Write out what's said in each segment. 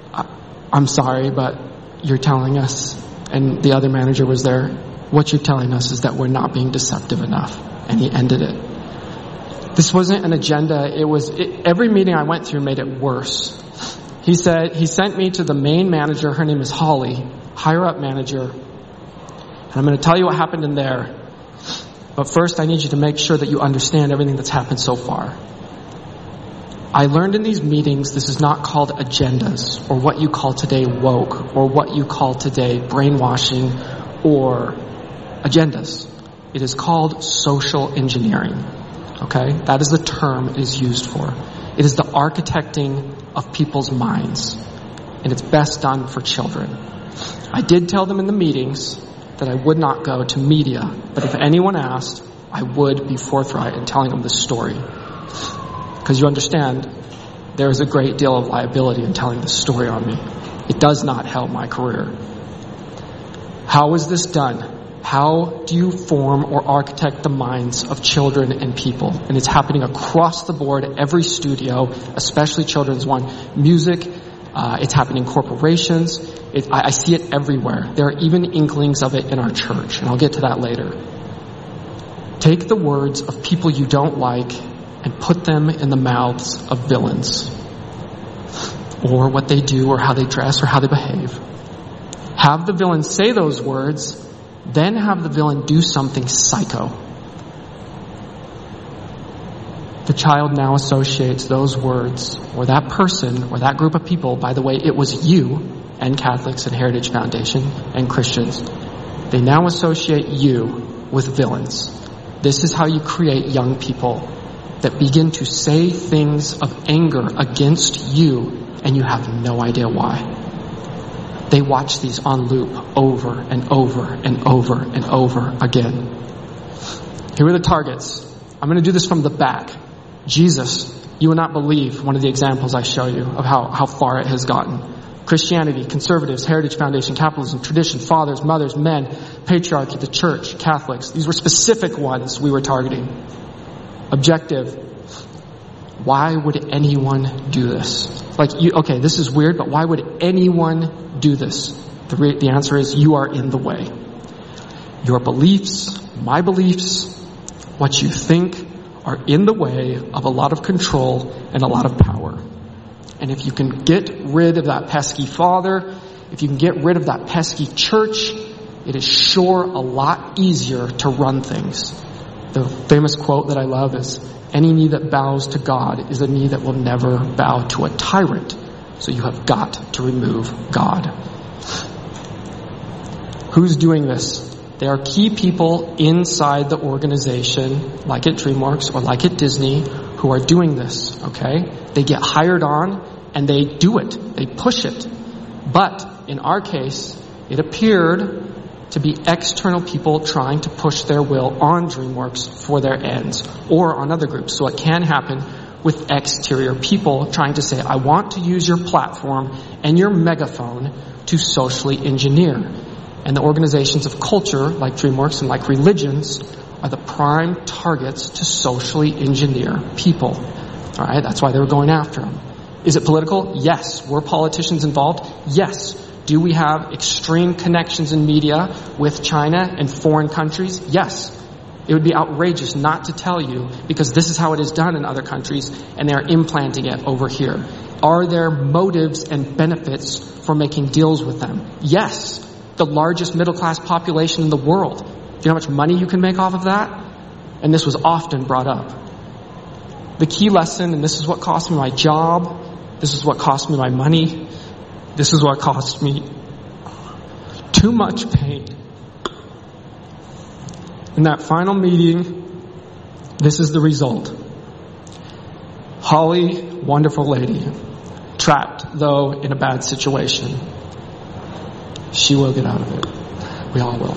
I'm sorry, but you're telling us, and the other manager was there, what you're telling us is that we're not being deceptive enough. And he ended it. This wasn't an agenda. Every meeting I went through made it worse. He sent me to the main manager. Her name is Holly, higher up manager. And I'm going to tell you what happened in there. But first, I need you to make sure that you understand everything that's happened so far. I learned in these meetings, this is not called agendas, or what you call today woke, or what you call today brainwashing, or agendas. It is called social engineering. Okay? That is the term it is used for. It is the architecting of people's minds. And it's best done for children. I did tell them in the meetings that I would not go to media, but if anyone asked, I would be forthright in telling them this story. Because you understand, there is a great deal of liability in telling this story on me. It does not help my career. How is this done? How do you form or architect the minds of children and people? And it's happening across the board, every studio, especially children's one. Music, it's happening in corporations. I see it everywhere. There are even inklings of it in our church, and I'll get to that later. Take the words of people you don't like and put them in the mouths of villains, or what they do, or how they dress, or how they behave. Have the villain say those words, then have the villain do something psycho. The child now associates those words, or that person, or that group of people. By the way, it was you, and Catholics, and Heritage Foundation, and Christians. They now associate you with villains. This is how you create young people that begin to say things of anger against you, and you have no idea why. They watch these on loop over and over and over and over again. Here are the targets. I'm going to do this from the back. Jesus, you will not believe one of the examples I show you of how far it has gotten. Christianity, conservatives, Heritage Foundation, capitalism, tradition, fathers, mothers, men, patriarchy, the church, Catholics. These were specific ones we were targeting. Objective. Why would anyone do this? Okay, this is weird, but why would anyone do this? The answer is you are in the way. Your beliefs, my beliefs, what you think are in the way of a lot of control and a lot of power. And if you can get rid of that pesky father, if you can get rid of that pesky church, it is sure a lot easier to run things. The famous quote that I love is, any knee that bows to God is a knee that will never bow to a tyrant. So you have got to remove God. Who's doing this? There are key people inside the organization, like at DreamWorks or like at Disney, who are doing this, okay? They get hired on and they do it. They push it. But in our case, it appeared to be external people trying to push their will on DreamWorks for their ends, or on other groups. So it can happen with exterior people trying to say, I want to use your platform and your megaphone to socially engineer. And the organizations of culture, like DreamWorks and like religions, are the prime targets to socially engineer people. All right, that's why they were going after them. Is it political? Yes. Were politicians involved? Yes. Do we have extreme connections in media with China and foreign countries? Yes. It would be outrageous not to tell you, because this is how it is done in other countries, and they are implanting it over here. Are there motives and benefits for making deals with them? Yes. The largest middle-class population in the world. Do you know how much money you can make off of that? And this was often brought up. The key lesson, and this is what cost me my job, this is what cost me my money, this is what cost me too much pain. In that final meeting, this is the result. Holly, wonderful lady, trapped, though, in a bad situation. She will get out of it. We all will.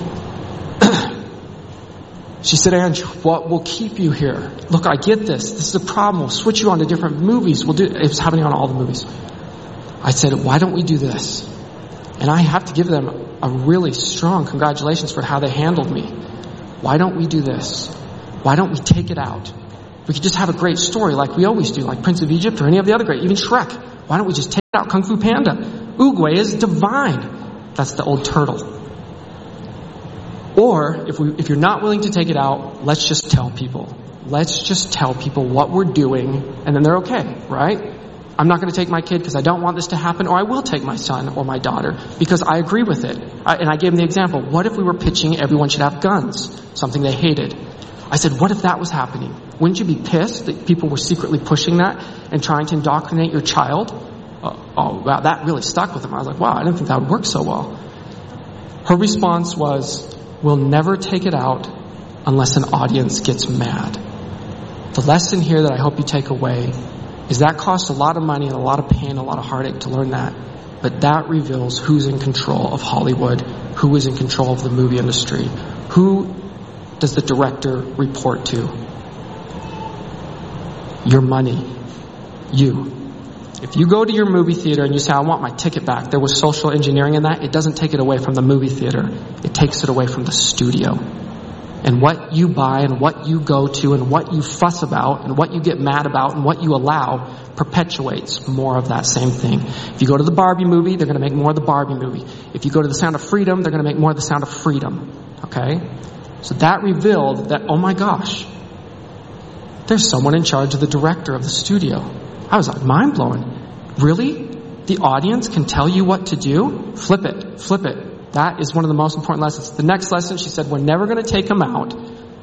She said, Andrew, what will keep you here? Look, I get this. This is a problem. We'll switch you on to different movies. It was happening on all the movies. I said, why don't we do this? And I have to give them a really strong congratulations for how they handled me. Why don't we do this? Why don't we take it out? We could just have a great story like we always do, like Prince of Egypt or any of the other great, even Shrek. Why don't we just take it out? Kung Fu Panda. Oogway is divine. That's the old turtle. Or, if you're not willing to take it out, let's just tell people. Let's just tell people what we're doing, and then they're okay, right? I'm not going to take my kid because I don't want this to happen, or I will take my son or my daughter because I agree with it. And I gave them the example. What if we were pitching everyone should have guns? Something they hated. I said, what if that was happening? Wouldn't you be pissed that people were secretly pushing that and trying to indoctrinate your child? Oh, wow, that really stuck with them. I was like, wow, I didn't think that would work so well. Her response was, we'll never take it out unless an audience gets mad. The lesson here that I hope you take away is that costs a lot of money and a lot of pain, a lot of heartache to learn that. But that reveals who's in control of Hollywood, who is in control of the movie industry. Who does the director report to? Your money. You. If you go to your movie theater and you say, I want my ticket back, there was social engineering in that, it doesn't take it away from the movie theater. It takes it away from the studio. And what you buy and what you go to and what you fuss about and what you get mad about and what you allow perpetuates more of that same thing. If you go to the Barbie movie, they're going to make more of the Barbie movie. If you go to the Sound of Freedom, they're going to make more of the Sound of Freedom. Okay? So that revealed that, oh my gosh, there's someone in charge of the director of the studio. I was like, mind blowing. Really? The audience can tell you what to do? Flip it. Flip it. That is one of the most important lessons. The next lesson, she said, we're never going to take them out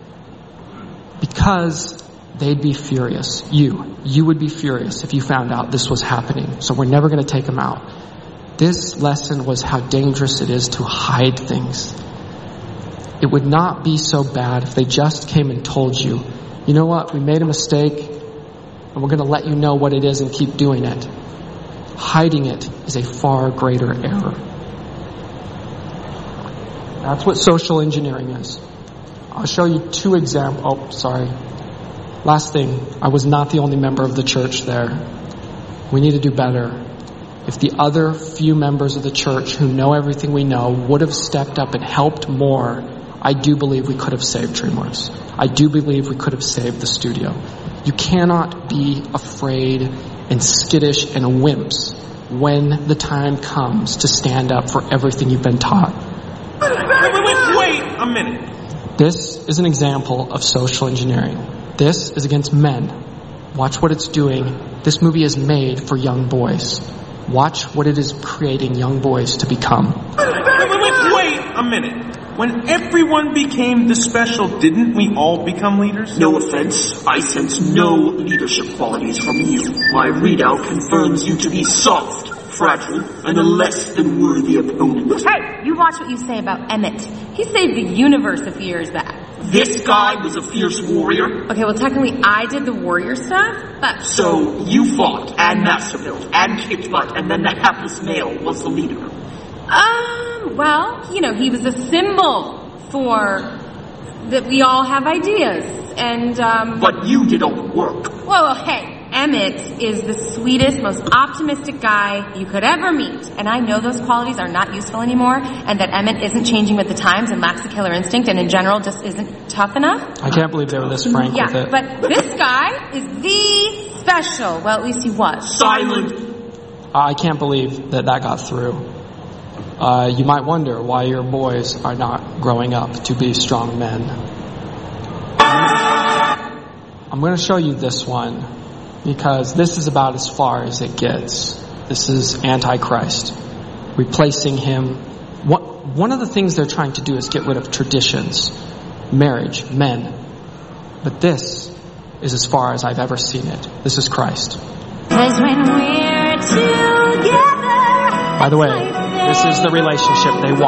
because they'd be furious. You would be furious if you found out this was happening. So we're never going to take them out. This lesson was how dangerous it is to hide things. It would not be so bad if they just came and told you, you know what, we made a mistake and we're going to let you know what it is and keep doing it. Hiding it is a far greater error. That's what social engineering is. I'll show you two examples. Oh, sorry. Last thing, I was not the only member of the church there. We need to do better. If the other few members of the church who know everything we know would have stepped up and helped more, I do believe we could have saved DreamWorks. I do believe we could have saved the studio. You cannot be afraid and skittish and wimps when the time comes to stand up for everything you've been taught. Wait a minute. This is an example of social engineering. This is against men. Watch what it's doing. This movie is made for young boys. Watch what it is creating young boys to become. Wait a minute. When everyone became the special, didn't we all become leaders? No offense, I sense no leadership qualities from you. My readout confirms you to be soft, fragile, and a less than worthy opponent. Hey, you watch what you say about Emmett. He saved the universe a few years back. This guy was a fierce warrior. Okay, well technically I did the warrior stuff, but... So, you fought, and master built, and kicked butt, and then the hapless male was the leader. Well, you know, he was a symbol for that we all have ideas, and, But you did all the work. Well, hey, Emmett is the sweetest, most optimistic guy you could ever meet, and I know those qualities are not useful anymore, and that Emmett isn't changing with the times and lacks the killer instinct, and in general just isn't tough enough. I can't believe they were this frank with it. But this guy is the special. Well, at least he was. Silent. I can't believe that got through. You might wonder why your boys are not growing up to be strong men. I'm going to show you this one because this is about as far as it gets. This is Antichrist, replacing him. One of the things they're trying to do is get rid of traditions, marriage, men. But this is as far as I've ever seen it. This is Christ. 'Cause when we're together. By the way, this is the relationship they want.